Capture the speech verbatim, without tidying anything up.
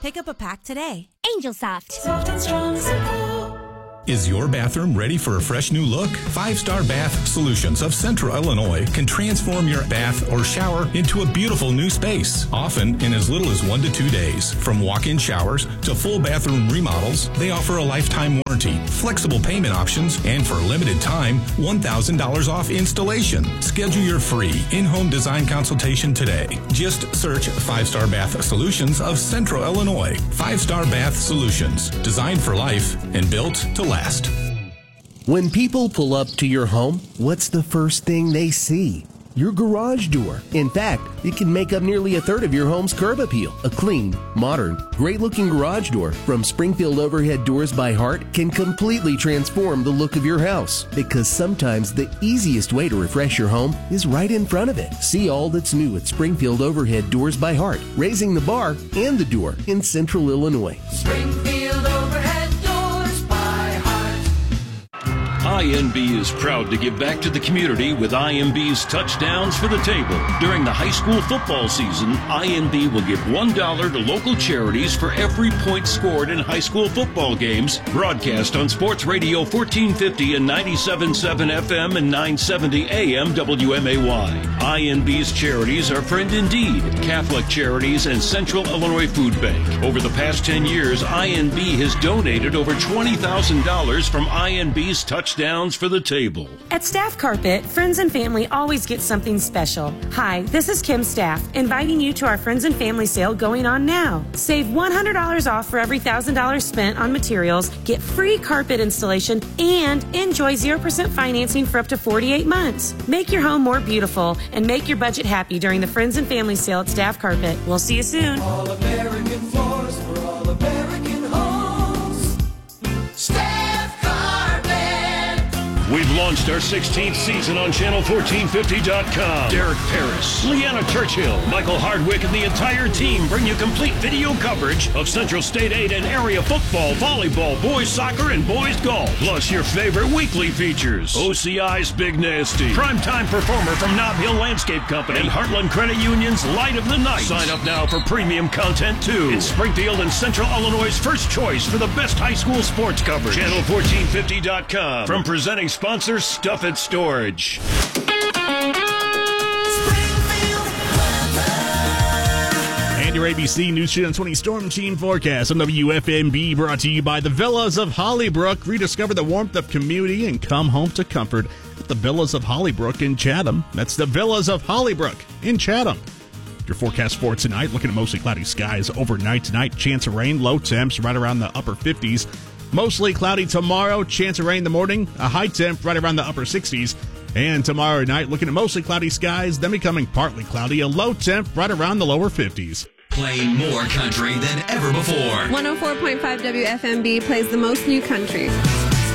Pick up a pack today. Angel Soft. Soft and strong, simple. Is your bathroom ready for a fresh new look? Five Star Bath Solutions of Central Illinois can transform your bath or shower into a beautiful new space, often in as little as one to two days. From walk-in showers to full bathroom remodels, they offer a lifetime warranty, flexible payment options, and for a limited time, one thousand dollars off installation. Schedule your free in-home design consultation today. Just search Five Star Bath Solutions of Central Illinois. Five Star Bath Solutions, designed for life and built to last. When people pull up to your home, what's the first thing they see? Your garage door. In fact, it can make up nearly a third of your home's curb appeal. A clean, modern, great-looking garage door from Springfield Overhead Doors by Heart can completely transform the look of your house, because sometimes the easiest way to refresh your home is right in front of it. See all that's new at Springfield Overhead Doors by Heart, raising the bar and the door in Central Illinois. Springfield Overhead Doors by Heart. I N B is proud to give back to the community with I N B's Touchdowns for the Table. During the high school football season, I N B will give one dollar to local charities for every point scored in high school football games. Broadcast on Sports Radio fourteen fifty and ninety-seven point seven F M and nine seventy A M W M A Y. I N B's charities are Friend Indeed, Catholic Charities, and Central Illinois Food Bank. Over the past ten years, I N B has donated over twenty thousand dollars from I N B's Touchdowns for the Table. At Staff Carpet, friends and family always get something special. Hi, this is Kim Staff, inviting you to our Friends and Family sale going on now. Save one hundred dollars off for every one thousand dollars spent on materials, get free carpet installation, and enjoy zero percent financing for up to forty-eight months. Make your home more beautiful and make your budget happy during the Friends and Family sale at Staff Carpet. We'll see you soon. All American floors for all American homes. Staff Carpet. We've launched our sixteenth season on channel fourteen fifty dot com. Derek Paris, Leanna Churchill, Michael Hardwick, and the entire team bring you complete video coverage of Central State eight and area football, volleyball, boys soccer, and boys golf. Plus your favorite weekly features. O C I's Big Nasty, primetime performer from Nob Hill Landscape Company, and Heartland Credit Union's Light of the Night. Sign up now for premium content too. It's Springfield and Central Illinois' first choice for the best high school sports coverage. channel fourteen fifty dot com. From presenting sponsor Stuff It Storage. And your A B C News Channel twenty Storm Team forecast on W F M B, brought to you by the Villas of Hollybrook. Rediscover the warmth of community and come home to comfort at the Villas of Hollybrook in Chatham. That's the Villas of Hollybrook in Chatham. Your forecast for tonight, looking at mostly cloudy skies overnight tonight. Chance of rain, low temps right around the upper fifties. Mostly cloudy tomorrow, chance of rain in the morning, a high temp right around the upper sixties. And tomorrow night, looking at mostly cloudy skies, then becoming partly cloudy, a low temp right around the lower fifties. Playing more country than ever before. one oh four point five W F M B plays the most new country.